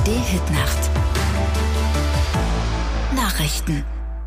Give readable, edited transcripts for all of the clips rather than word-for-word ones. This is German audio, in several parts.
ARD-Hitnacht. Nachrichten.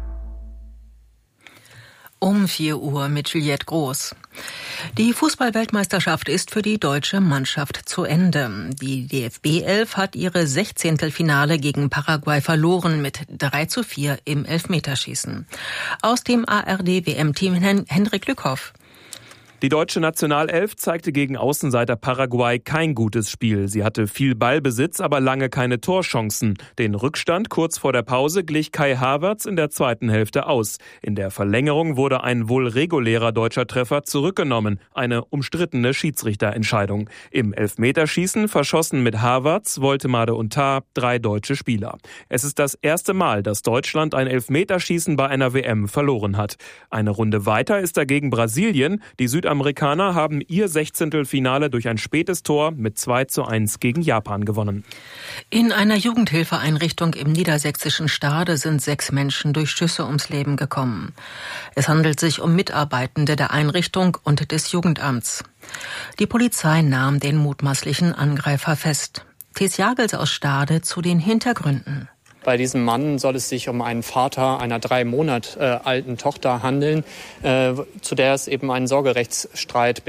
Um 4 Uhr mit Juliette Groß. Die Fußball-Weltmeisterschaft ist für die deutsche Mannschaft zu Ende. Die DFB 11 hat ihre 16. Finale gegen Paraguay verloren mit 3:4 im Elfmeterschießen. Aus dem ARD-WM-Team Hendrik Lückhoff. Die deutsche Nationalelf zeigte gegen Außenseiter Paraguay kein gutes Spiel. Sie hatte viel Ballbesitz, aber lange keine Torchancen. Den Rückstand kurz vor der Pause glich Kai Havertz in der zweiten Hälfte aus. In der Verlängerung wurde ein wohl regulärer deutscher Treffer zurückgenommen. Eine umstrittene Schiedsrichterentscheidung. Im Elfmeterschießen verschossen mit Havertz, Woltemade und Tah 3 deutsche Spieler. Es ist das erste Mal, dass Deutschland ein Elfmeterschießen bei einer WM verloren hat. Eine Runde weiter ist dagegen Brasilien. Die Südamerikaner haben ihr 16. Finale durch ein spätes Tor mit 2:1 gegen Japan gewonnen. In einer Jugendhilfeeinrichtung im niedersächsischen Stade sind 6 Menschen durch Schüsse ums Leben gekommen. Es handelt sich um Mitarbeitende der Einrichtung und des Jugendamts. Die Polizei nahm den mutmaßlichen Angreifer fest. Thies Jagels aus Stade zu den Hintergründen. Bei diesem Mann soll es sich um einen Vater einer 3 Monate alten Tochter handeln, zu der es eben einen Sorgerechtsstreit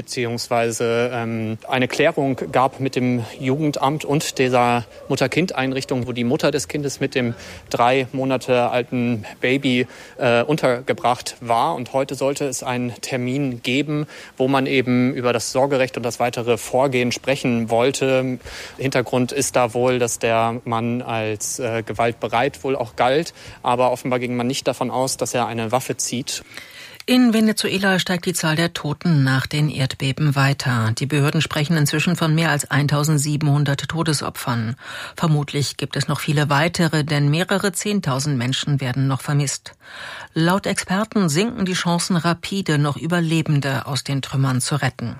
bzw. eine Klärung gab mit dem Jugendamt und dieser Mutter-Kind-Einrichtung, wo die Mutter des Kindes mit dem 3 Monate alten Baby untergebracht war. Und heute sollte es einen Termin geben, wo man eben über das Sorgerecht und das weitere Vorgehen sprechen wollte. Hintergrund ist da wohl, dass der Mann als gewaltbereit wohl auch galt, aber offenbar ging man nicht davon aus, dass er eine Waffe zieht. In Venezuela steigt die Zahl der Toten nach den Erdbeben weiter. Die Behörden sprechen inzwischen von mehr als 1700 Todesopfern. Vermutlich gibt es noch viele weitere, denn mehrere 10.000 Menschen werden noch vermisst. Laut Experten sinken die Chancen rapide, noch Überlebende aus den Trümmern zu retten.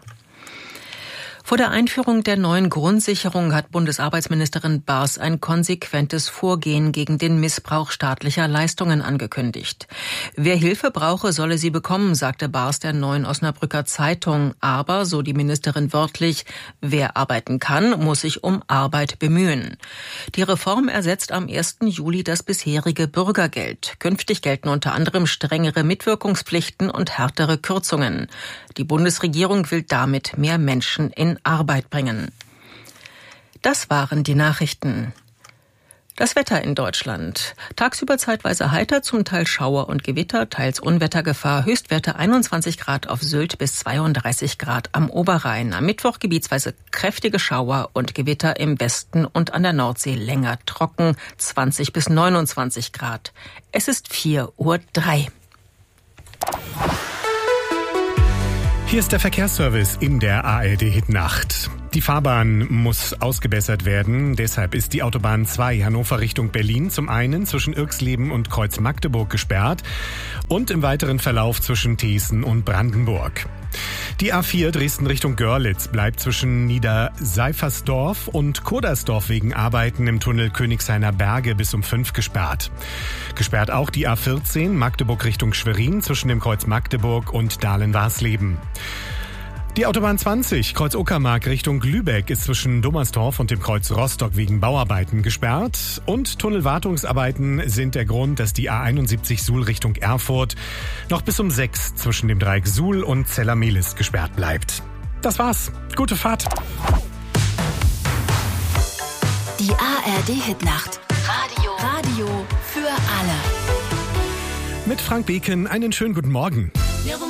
Vor der Einführung der neuen Grundsicherung hat Bundesarbeitsministerin Baas ein konsequentes Vorgehen gegen den Missbrauch staatlicher Leistungen angekündigt. Wer Hilfe brauche, solle sie bekommen, sagte Baas der Neuen Osnabrücker Zeitung. Aber, so die Ministerin wörtlich, wer arbeiten kann, muss sich um Arbeit bemühen. Die Reform ersetzt am 1. Juli das bisherige Bürgergeld. Künftig gelten unter anderem strengere Mitwirkungspflichten und härtere Kürzungen. Die Bundesregierung will damit mehr Menschen in Arbeit bringen. Das waren die Nachrichten. Das Wetter in Deutschland. Tagsüber zeitweise heiter, zum Teil Schauer und Gewitter, teils Unwettergefahr. Höchstwerte 21 Grad auf Sylt bis 32 Grad am Oberrhein. Am Mittwoch gebietsweise kräftige Schauer und Gewitter im Westen und an der Nordsee länger trocken, 20 bis 29 Grad. Es ist 4:03 Uhr. Hier ist der Verkehrsservice in der ARD-Hitnacht. Die Fahrbahn muss ausgebessert werden. Deshalb ist die Autobahn 2 Hannover Richtung Berlin zum einen zwischen Irxleben und Kreuz Magdeburg gesperrt und im weiteren Verlauf zwischen Thesen und Brandenburg. Die A4 Dresden Richtung Görlitz bleibt zwischen Niederseifersdorf und Kodersdorf wegen Arbeiten im Tunnel Königshainer Berge bis um 5 gesperrt. Gesperrt auch die A14 Magdeburg Richtung Schwerin zwischen dem Kreuz Magdeburg und Dahlen-Warsleben. Die Autobahn 20 Kreuz Uckermark Richtung Lübeck ist zwischen Dummersdorf und dem Kreuz Rostock wegen Bauarbeiten gesperrt. Und Tunnelwartungsarbeiten sind der Grund, dass die A71 Suhl Richtung Erfurt noch bis um 6 zwischen dem Dreieck Suhl und Zella-Mehlis gesperrt bleibt. Das war's. Gute Fahrt. Die ARD-Hitnacht. Radio für alle. Mit Frank Beken einen schönen guten Morgen.